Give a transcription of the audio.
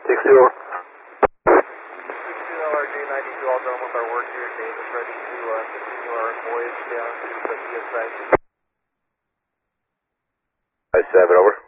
6-0. 6-0RJ92, all done with our work here. Dave is ready to continue our voyage down to the ESI. 7, over.